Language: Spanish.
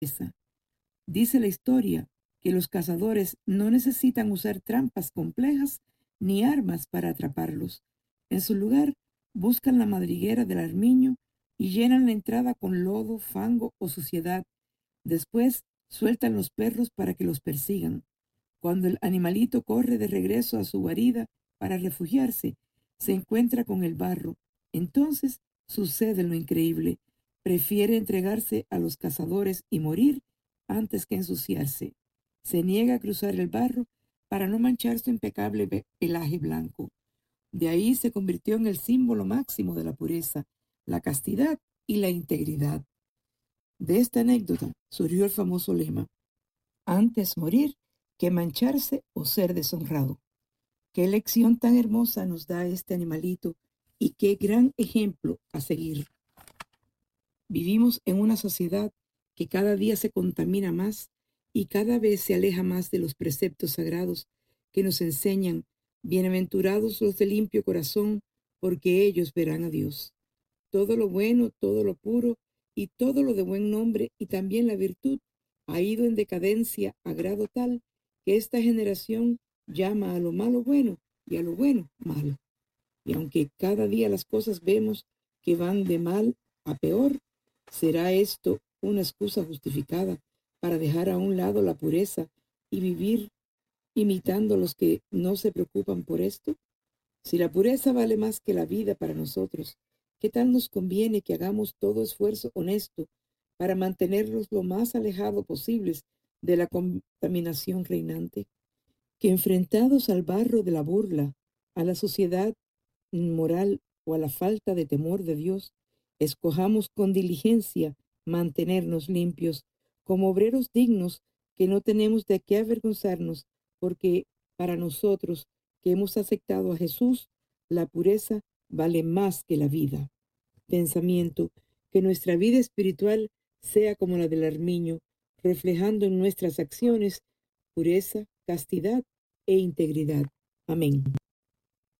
Dice la historia que los cazadores no necesitan usar trampas complejas ni armas para atraparlos. En su lugar, buscan la madriguera del armiño y llenan la entrada con lodo, fango o suciedad. Después, sueltan los perros para que los persigan. Cuando el animalito corre de regreso a su guarida para refugiarse, se encuentra con el barro. Entonces sucede lo increíble. Prefiere entregarse a los cazadores y morir antes que ensuciarse. Se niega a cruzar el barro para no manchar su impecable pelaje blanco. De ahí se convirtió en el símbolo máximo de la pureza, la castidad y la integridad. De esta anécdota surgió el famoso lema: antes morir que mancharse o ser deshonrado. Qué lección tan hermosa nos da este animalito y qué gran ejemplo a seguir. Vivimos en una sociedad que cada día se contamina más y cada vez se aleja más de los preceptos sagrados que nos enseñan: bienaventurados los de limpio corazón, porque ellos verán a Dios. Todo lo bueno, todo lo puro y todo lo de buen nombre y también la virtud ha ido en decadencia a grado tal que esta generación llama a lo malo bueno y a lo bueno malo. Y aunque cada día las cosas vemos que van de mal a peor, ¿será esto una excusa justificada para dejar a un lado la pureza y vivir imitando a los que no se preocupan por esto? Si la pureza vale más que la vida para nosotros, ¿qué tal nos conviene que hagamos todo esfuerzo honesto para mantenernos lo más alejado posibles de la contaminación reinante? Que enfrentados al barro de la burla, a la sociedad moral o a la falta de temor de Dios, escojamos con diligencia mantenernos limpios, como obreros dignos que no tenemos de qué avergonzarnos, porque para nosotros que hemos aceptado a Jesús, la pureza vale más que la vida. Pensamiento: que nuestra vida espiritual sea como la del armiño, reflejando en nuestras acciones pureza, castidad e integridad. Amén.